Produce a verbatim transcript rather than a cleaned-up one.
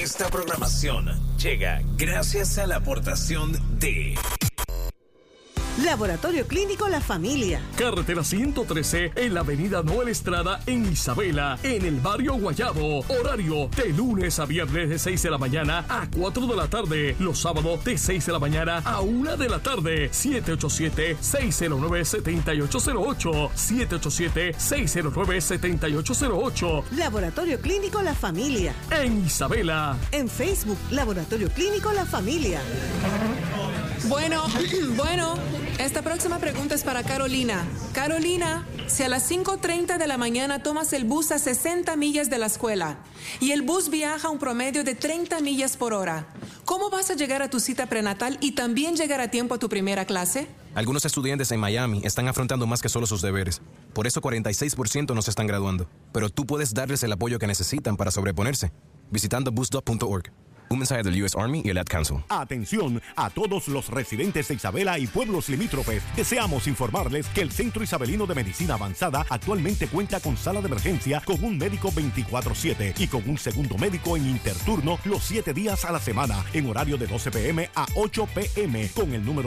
Esta programación llega gracias a la aportación de Laboratorio Clínico La Familia. Carretera ciento trece en la avenida Noel Estrada en Isabela, en el barrio Guayabo. Horario de lunes a viernes de seis de la mañana a cuatro de la tarde. Los sábados de seis de la mañana a una de la tarde. siete ocho siete, seis cero nueve, siete ocho cero ocho. siete ocho siete, seis cero nueve, siete ocho cero ocho. Laboratorio Clínico La Familia. En Isabela. En Facebook, Laboratorio Clínico La Familia. Bueno, bueno, esta próxima pregunta es para Carolina. Carolina, si a las cinco treinta de la mañana tomas el bus a sesenta millas de la escuela y el bus viaja a un promedio de treinta millas por hora, ¿cómo vas a llegar a tu cita prenatal y también llegar a tiempo a tu primera clase? Algunos estudiantes en Miami están afrontando más que solo sus deberes. Por eso cuarenta y seis por ciento no se están graduando. Pero tú puedes darles el apoyo que necesitan para sobreponerse, visitando bus dot punto org. Un mensaje del U S Army y el Ad Council. Atención a todos los residentes de Isabela y pueblos limítrofes. Deseamos informarles que el Centro Isabelino de Medicina Avanzada actualmente cuenta con sala de emergencia con un médico veinticuatro siete y con un segundo médico en interturno los siete días a la semana en horario de doce p m a ocho p m con el número